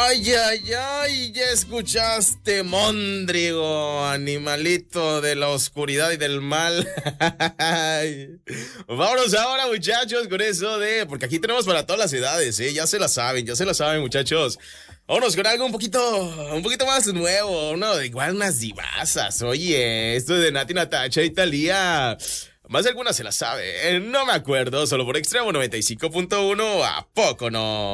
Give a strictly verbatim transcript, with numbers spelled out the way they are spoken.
Ay, ay, ay, ya escuchaste, Móndrigo, animalito de la oscuridad y del mal. Vámonos ahora, muchachos, con eso de, porque aquí tenemos para todas las edades, ¿eh? Ya se la saben, ya se la saben, muchachos. Vámonos con algo un poquito, un poquito más nuevo, ¿no? Igual unas divasas, oye, esto de Nati Natacha y Thalía. Más de alguna se la sabe, eh, no me acuerdo, solo por Extremo noventa y cinco punto uno, ¿a poco no?